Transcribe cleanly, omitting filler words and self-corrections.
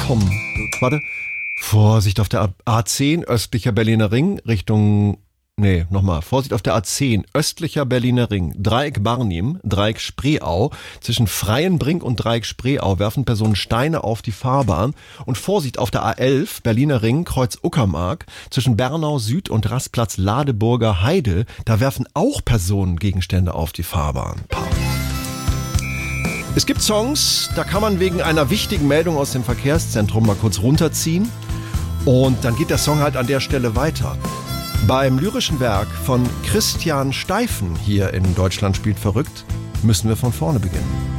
komm. Warte. Vorsicht auf der A10, östlicher Berliner Ring, Richtung... Nee, nochmal. Vorsicht auf der A10, östlicher Berliner Ring, Dreieck Barnim, Dreieck Spreeau. Zwischen Freienbrink und Dreieck Spreeau werfen Personen Steine auf die Fahrbahn. Und Vorsicht auf der A11, Berliner Ring, Kreuz Uckermark. Zwischen Bernau Süd und Rastplatz Ladeburger Heide, da werfen auch Personen Gegenstände auf die Fahrbahn. Es gibt Songs, da kann man wegen einer wichtigen Meldung aus dem Verkehrszentrum mal kurz runterziehen. Und dann geht der Song halt an der Stelle weiter. Beim lyrischen Werk von Christian Steifen hier in Deutschland spielt verrückt müssen wir von vorne beginnen.